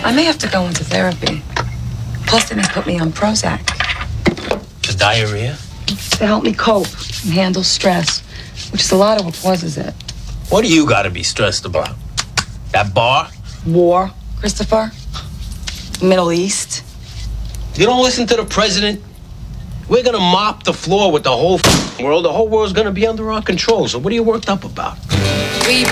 I may have to go into therapy. Plus, then they put me on Prozac. The diarrhea? To help me cope and handle stress, which is a lot of what causes it. What do you gotta be stressed about? That bar? War, Christopher. Middle East. You don't listen to the president? We're gonna mop the floor with the whole world. The whole world's gonna be under our control. So what are you worked up about? We